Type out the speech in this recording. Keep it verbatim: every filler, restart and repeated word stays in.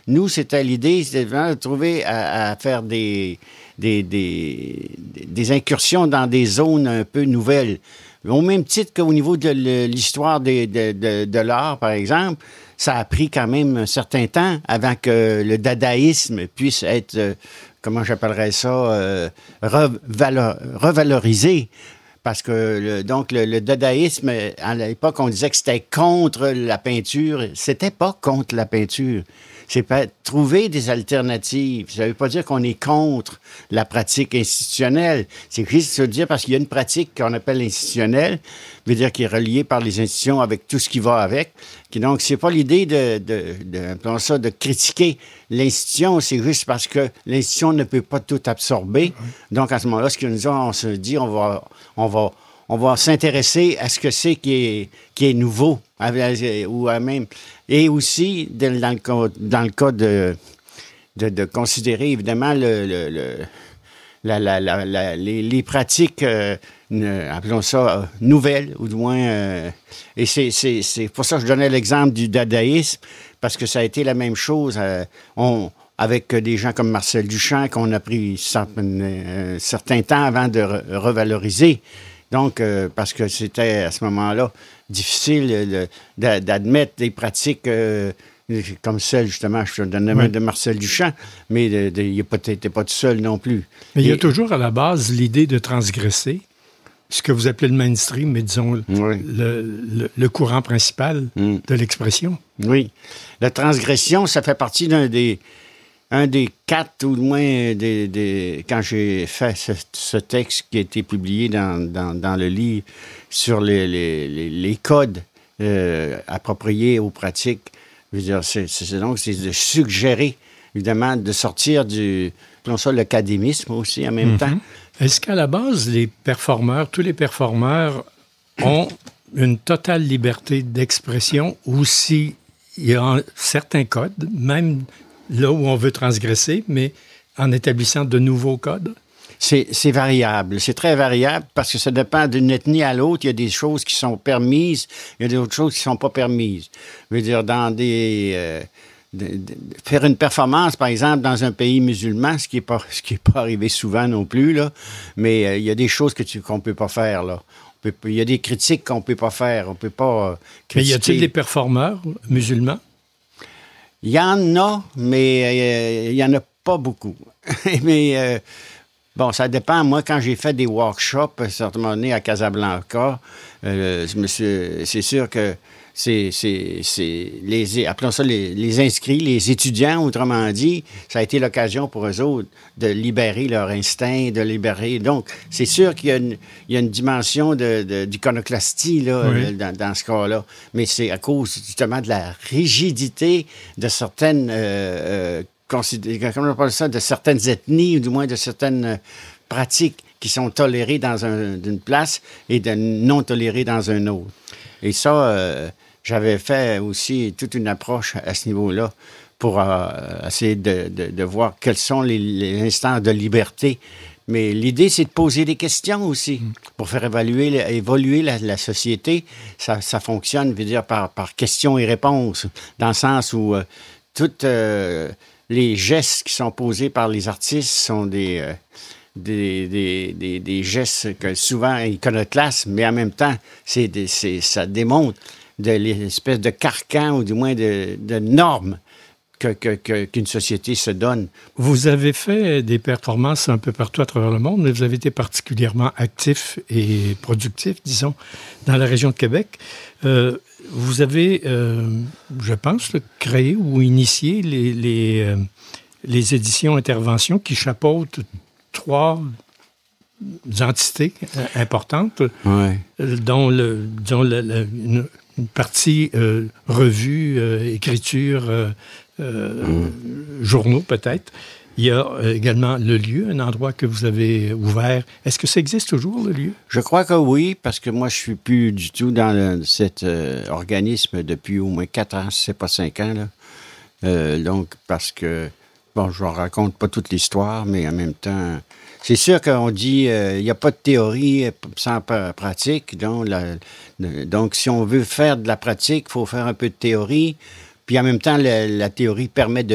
Nous, c'était l'idée, c'était vraiment de trouver à, à faire des, des, des, des incursions dans des zones un peu nouvelles. Au même titre qu'au niveau de l'histoire de, de, de, de l'art, par exemple, ça a pris quand même un certain temps avant que le dadaïsme puisse être, euh, comment j'appellerais ça, euh, revalor, revalorisé. Parce que, le, donc, le, le dadaïsme, à l'époque, on disait que c'était contre la peinture. C'était pas contre la peinture. C'est pas trouver des alternatives. Ça veut pas dire qu'on est contre la pratique institutionnelle. C'est juste se dire parce qu'il y a une pratique qu'on appelle institutionnelle, veut dire qui est reliée par les institutions avec tout ce qui va avec. Qui, donc, c'est pas l'idée de, de, de, de, ça, de critiquer l'institution, c'est juste parce que l'institution ne peut pas tout absorber. Donc, à ce moment-là, ce que nous on se dit, on va, on va, on va s'intéresser à ce que c'est qui est, qui est nouveau, ou à même... Et aussi, dans le cas, dans le cas de, de, de considérer, évidemment, le, le, le, la, la, la, la, les, les pratiques, euh, ne, appelons ça, euh, nouvelles, ou du moins... Euh, et c'est, c'est, c'est pour ça que je donnais l'exemple du dadaïsme, parce que ça a été la même chose. Euh, on, avec des gens comme Marcel Duchamp, qu'on a pris certain, euh, certain temps avant de re- revaloriser. Donc, euh, parce que c'était, à ce moment-là, difficile de, de, d'admettre des pratiques euh, comme celle, justement, je te donne le nom de Marcel Duchamp, mais de, de, il n'était pas tout seul non plus. Mais il y a Et, toujours à la base l'idée de transgresser, ce que vous appelez le mainstream, mais disons oui. le, le, le courant principal mm. de l'expression. Oui. La transgression, ça fait partie d'un des... Un des quatre, ou moins, des, des, quand j'ai fait ce, ce texte qui a été publié dans, dans, dans le livre sur les, les, les, les codes euh, appropriés aux pratiques, je veux dire, c'est, c'est, donc, c'est de suggérer, évidemment, de sortir du, appelons ça, l'académisme aussi en même mm-hmm. temps. Est-ce qu'à la base, les performeurs, tous les performeurs ont une totale liberté d'expression ou s'il y a certains codes, même là où on veut transgresser, mais en établissant de nouveaux codes? C'est, c'est variable. C'est très variable parce que ça dépend d'une ethnie à l'autre. Il y a des choses qui sont permises, il y a d'autres choses qui ne sont pas permises. Je veux dire, dans des... Euh, de, de, faire une performance, par exemple, dans un pays musulman, ce qui n'est pas, ce qui est pas arrivé souvent non plus, là, mais euh, il y a des choses que tu, qu'on ne peut pas faire, là. On peut, il y a des critiques qu'on ne peut pas faire. On peut pas euh, critiquer. Mais y a-t-il des performeurs musulmans? Il y en a, mais il euh, n'y en a pas beaucoup. mais euh, bon, ça dépend. Moi, quand j'ai fait des workshops, à un certain moment donné, à Casablanca, euh, je me suis, c'est sûr que c'est, c'est, c'est les, appelons ça les, les inscrits, les étudiants, autrement dit, ça a été l'occasion pour eux autres de libérer leur instinct, de libérer. Donc, c'est sûr qu'il y a une, il y a une dimension de, de, d'iconoclastie là, oui. dans, dans ce cas-là, mais c'est à cause justement de la rigidité de certaines, euh, euh, considé- comment on appelle ça, de certaines ethnies, ou du moins de certaines pratiques qui sont tolérées dans un, une place et de non tolérées dans un autre. Et ça, euh, j'avais fait aussi toute une approche à ce niveau-là pour euh, essayer de, de, de voir quels sont les, les instants de liberté. Mais l'idée, c'est de poser des questions aussi pour faire évaluer, évoluer la, la société. Ça, ça fonctionne, je veux dire, par, par questions et réponses, dans le sens où euh, tous euh, les gestes qui sont posés par les artistes sont des... Euh, Des, des, des, des gestes que souvent iconoclastes, mais en même temps, c'est, des, c'est, ça démontre de l'espèce de carcan ou du moins de, de normes que, que, que, qu'une société se donne. Vous avez fait des performances un peu partout à travers le monde, mais vous avez été particulièrement actif et productif, disons, dans la région de Québec. Euh, vous avez, euh, je pense, créé ou initié les, les, euh, les éditions interventions qui chapeautent trois entités importantes, ouais. dont, le, dont le, le, une, une partie euh, revue, euh, écriture, euh, euh, mm. journaux peut-être. Il y a euh, également le lieu, un endroit que vous avez ouvert. Est-ce que ça existe toujours, le lieu? Je crois que oui, parce que moi, je suis plus du tout dans le, cet euh, organisme depuis au moins quatre ans, si c'est pas cinq ans. Là. Euh, donc, parce que bon, je ne raconte pas toute l'histoire, mais en même temps, c'est sûr qu'on dit il euh, n'y a pas de théorie sans pratique. Donc, la, donc, si on veut faire de la pratique, il faut faire un peu de théorie. Puis en même temps, la, la théorie permet de